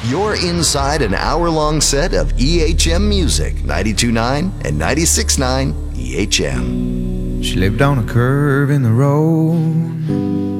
You're inside an hour-long set of EHM music, 92.9 and 96.9 EHM. She lived on a curve in the road,